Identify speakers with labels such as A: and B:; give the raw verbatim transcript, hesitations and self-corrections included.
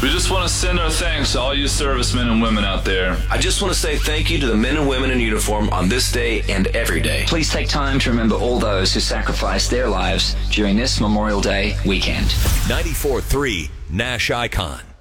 A: We just want to send our thanks to all you servicemen and women out there.
B: I just want to say thank you to the men and women in uniform on this day and every day.
C: Please take time to remember all those who sacrificed their lives during this Memorial Day weekend.
D: ninety-four point three Nash Icon.